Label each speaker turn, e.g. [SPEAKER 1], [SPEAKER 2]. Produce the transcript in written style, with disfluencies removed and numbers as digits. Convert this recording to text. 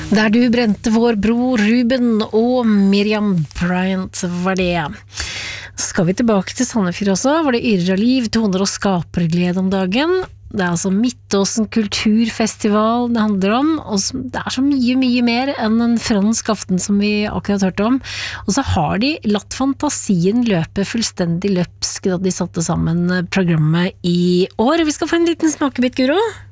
[SPEAKER 1] Der du brente vår bror Ruben og Miriam Bryant var det. Så skal vi tilbake til Sandefjord også, hvor det yrer av liv, toner og skaperglede om dagen. Det er altså Midtåsen kulturfestival det handler om, og det er så mye mer enn en fransk aften som vi akkurat hørte om. Og så har de latt fantasien løpe fullstendig løpsk da de satte sammen programmet i år. Vi skal få en liten smakebit, Guro.